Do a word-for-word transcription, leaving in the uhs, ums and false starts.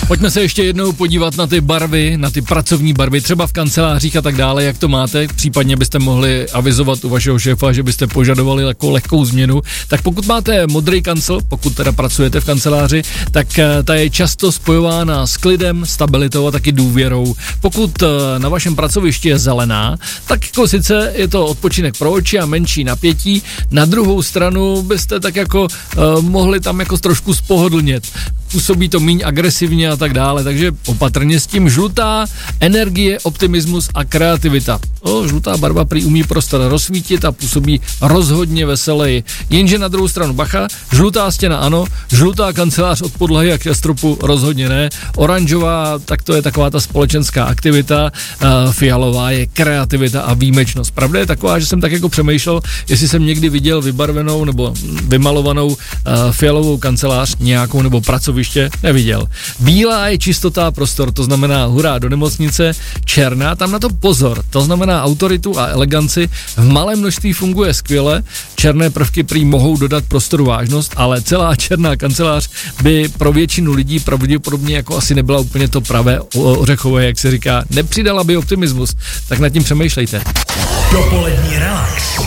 Pojďme se ještě jednou podívat na ty barvy, na ty pracovní barvy, třeba v kancelářích a tak dále, jak to máte, případně byste mohli avizovat u vašeho šéfa, že byste požadovali jako lehkou změnu. Tak pokud máte modrý kancel, pokud teda pracujete v kanceláři, tak ta je často spojována s klidem, stabilitou a taky důvěrou. Pokud na vašem pracovišti je zelená, tak jako sice je to odpočinek pro oči a menší napětí, na druhou stranu byste tak jako uh, mohli tam jako trošku spohodlnět. Působí to míň agresivně a tak dále, takže opatrně s tím. Žlutá, energie, optimismus a kreativita. O, žlutá barva prý umí prostor rozsvítit a působí rozhodně veseleji. Jenže na druhou stranu bacha, žlutá stěna ano, žlutá kancelář od podlahy a k stropu rozhodně ne. Oranžová, tak to je taková ta společenská aktivita, uh, fialová je kreativita a výjimečnost. Pravda je taková, že jsem tak jako přemýšlel, jestli jsem někdy viděl vybarvenou nebo vymalovanou uh, fialovou kancelář nějakou nebo pracoviště, neviděl. Bílá je čistota a prostor, to znamená hurá do nemocnice, černá, tam na to pozor, to znamená autoritu a eleganci, v malém množství funguje skvěle, černé prvky prý mohou dodat prostoru vážnost, ale celá černá kancelář by pro většinu lidí pravděpodobně jako asi nebyla úplně to pravé ořechové, jak se říká, nepřidala by optimismus, tak nad tím přemýšlejte. Dopolední relax.